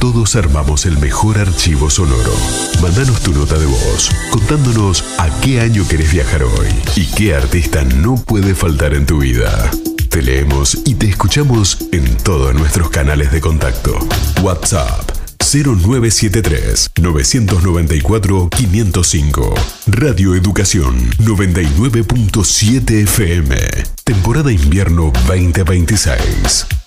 todos armamos el mejor archivo sonoro. Mándanos tu nota de voz, contándonos a qué año querés viajar hoy y qué artista no puede faltar en tu vida. Te leemos y te escuchamos en todos nuestros canales de contacto. WhatsApp 0973-994-505. Radio Educación 99.7 FM. Temporada invierno 2026.